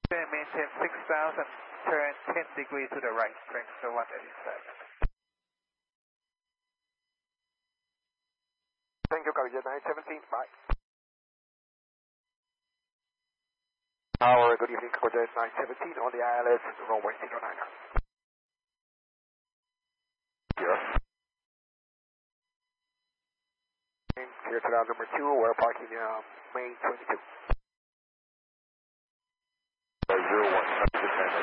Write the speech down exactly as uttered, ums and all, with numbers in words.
Maintain six thousand, turn ten degrees to the right, Frankston one eighty-seven. Thank you, Coverage nine seventeen, bye. Tower, good evening, Coverage nine seventeen on the I L S, runway zero nine. Yes. Clear to route number two, we're parking uh, main twenty-two. zero one.